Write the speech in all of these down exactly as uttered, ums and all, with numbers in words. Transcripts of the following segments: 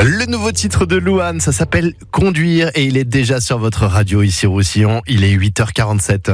Le nouveau titre de Louane, ça s'appelle Conduire et il est déjà sur votre radio ici au Roussillon. Il est huit heures quarante-sept.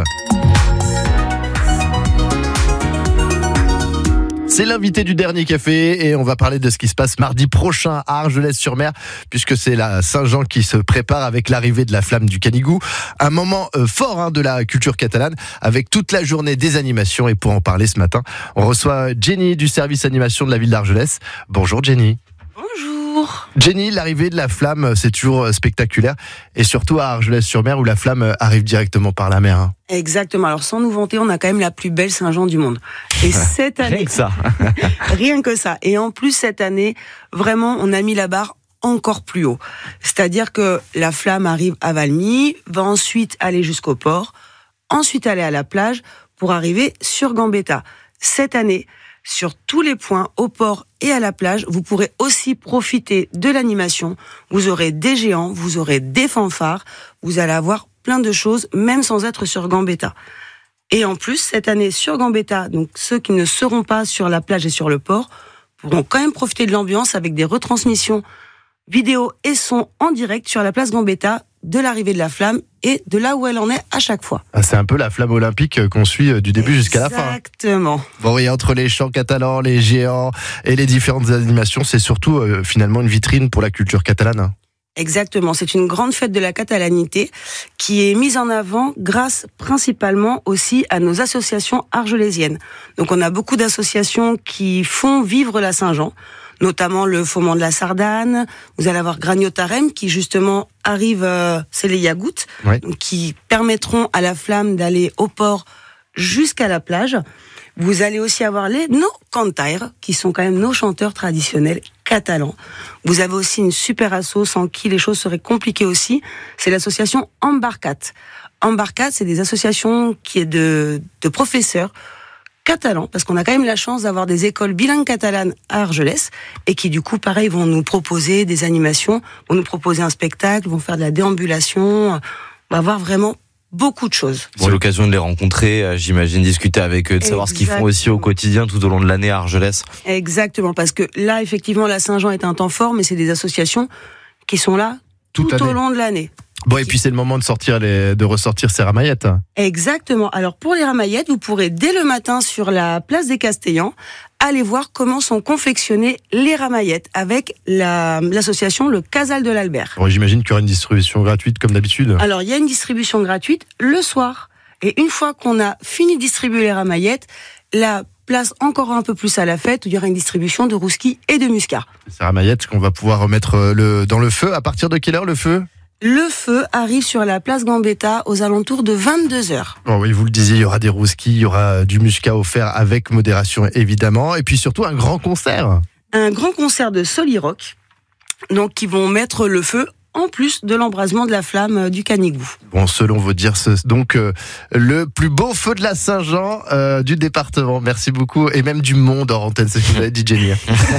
C'est l'invité du dernier café et on va parler de ce qui se passe mardi prochain à Argelès-sur-Mer puisque c'est la Saint-Jean qui se prépare avec l'arrivée de la flamme du Canigou. Un moment euh, fort hein, de la culture catalane avec toute la journée des animations et pour en parler ce matin, on reçoit Jenny du service animation de la ville d'Argelès. Bonjour Jenny. Bonjour. Jenny, l'arrivée de la flamme, c'est toujours spectaculaire et surtout à Argelès-sur-Mer où la flamme arrive directement par la mer. Hein. Exactement. Alors sans nous vanter, on a quand même la plus belle Saint-Jean du monde. Et cette année, rien que ça. rien que ça. Et en plus cette année, vraiment, on a mis la barre encore plus haut. C'est-à-dire que la flamme arrive à Valmy, va ensuite aller jusqu'au port, ensuite aller à la plage pour arriver sur Gambetta. Cette année, sur tous les points, au port et à la plage, vous pourrez aussi profiter de l'animation. Vous aurez des géants, vous aurez des fanfares, vous allez avoir plein de choses, même sans être sur Gambetta. Et en plus, cette année, sur Gambetta, donc ceux qui ne seront pas sur la plage et sur le port, pourront quand même profiter de l'ambiance avec des retransmissions vidéo et son en direct sur la place Gambetta, de l'arrivée de la flamme et de là où elle en est à chaque fois. Ah, c'est un peu la flamme olympique qu'on suit du début jusqu'à la fin. Exactement. Bon, oui, entre les chants catalans, les géants et les différentes animations, c'est surtout euh, finalement une vitrine pour la culture catalane. Exactement, c'est une grande fête de la catalanité qui est mise en avant grâce principalement aussi à nos associations argelésiennes. Donc on a beaucoup d'associations qui font vivre la Saint-Jean, notamment le Foment de la Sardane. Vous allez avoir Gragnotarem qui justement arrive, euh, c'est les Yagout, oui. Donc, qui permettront à la flamme d'aller au port jusqu'à la plage. Vous allez aussi avoir les No Cantaires, qui sont quand même nos chanteurs traditionnels catalans. Vous avez aussi une super asso sans qui les choses seraient compliquées aussi. C'est l'association Embarcat. Embarcat, c'est des associations qui est de, de professeurs catalans, parce qu'on a quand même la chance d'avoir des écoles bilingues catalanes à Argelès, et qui du coup, pareil, vont nous proposer des animations, vont nous proposer un spectacle, vont faire de la déambulation. On va avoir vraiment beaucoup de choses. C'est l'occasion de les rencontrer, j'imagine, discuter avec eux, de savoir Exactement. Ce qu'ils font aussi au quotidien tout au long de l'année à Argelès. Exactement, parce que là, effectivement, la Saint-Jean est un temps fort, mais c'est des associations qui sont là tout, tout au long de l'année. Bon, et puis c'est le moment de sortir les, de ressortir ces ramaillettes. Exactement. Alors pour les ramaillettes, vous pourrez dès le matin sur la place des Castellans aller voir comment sont confectionnées les ramaillettes avec la, l'association Le Casal de l'Albert. Bon, j'imagine qu'il y aura une distribution gratuite comme d'habitude. Alors il y a une distribution gratuite le soir. Et une fois qu'on a fini de distribuer les ramaillettes, la place encore un peu plus à la fête, où il y aura une distribution de rousquis et de muscat. Ces ramaillettes qu'on va pouvoir remettre le, dans le feu. À partir de quelle heure le feu ? Le feu arrive sur la place Gambetta aux alentours de vingt-deux heures. Bon, oui, vous le disiez, il y aura des rousquis, il y aura du muscat offert avec modération évidemment, et puis surtout un grand concert. Un grand concert de Solirock, donc qui vont mettre le feu en plus de l'embrasement de la flamme du Canigou. Bon, selon vos dires, c'est donc euh, le plus beau feu de la Saint-Jean euh, du département. Merci beaucoup, et même du monde en antenne, c'est ce que vous avez dit, Jenny.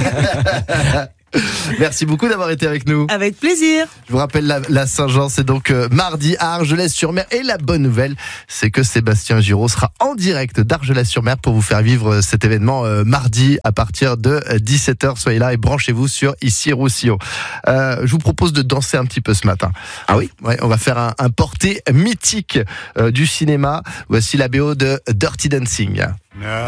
Merci beaucoup d'avoir été avec nous. Avec plaisir. Je vous rappelle, la, la Saint-Jean, c'est donc euh, mardi à Argelès-sur-Mer. Et la bonne nouvelle, c'est que Sébastien Giraud sera en direct d'Argelès-sur-Mer pour vous faire vivre cet événement euh, mardi à partir de dix-sept heures. Soyez là et branchez-vous sur Ici Roussillon. Euh, je vous propose de danser un petit peu ce matin. Ah oui, ouais, on va faire un, un porté mythique euh, du cinéma. Voici la B O de Dirty Dancing.